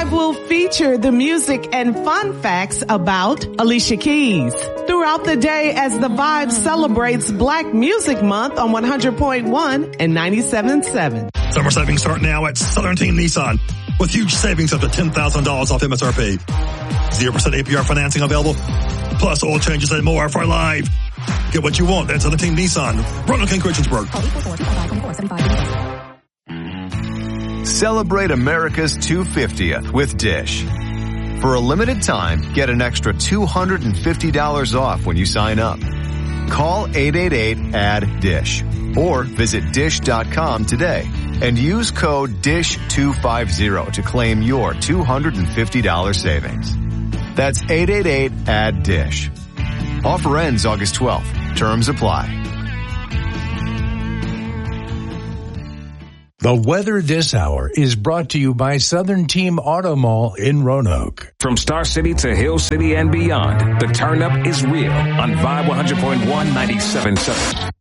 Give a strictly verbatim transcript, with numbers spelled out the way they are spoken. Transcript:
Vibe will feature the music and fun facts about Alicia Keys throughout the day as The Vibe celebrates Black Music Month on one hundred point one and ninety-seven point seven. Summer savings start now at Southern Team Nissan with huge savings up to ten thousand dollars off M S R P. zero percent A P R financing available, plus oil changes and more for life. Get what you want at Southern Team Nissan. Roanoke and Christiansburg. Celebrate America's two hundred fiftieth with Dish. For a limited time, get an extra two hundred fifty dollars off when you sign up. Call eight eight eight, A D D, D I S H or visit dish dot com today and use code D I S H two fifty to claim your two hundred fifty dollars savings. That's eight eight eight, A D D, D I S H. Offer ends August twelfth. Terms apply. The weather this hour is brought to you by Southern Team Auto Mall in Roanoke. From Star City to Hill City and beyond, the turn up is real on Vibe one hundred point one, ninety-seven point seven.